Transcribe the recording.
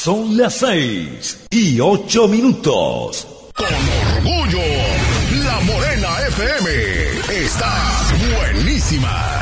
Son las 6:08. Con orgullo, La Morena FM está buenísima.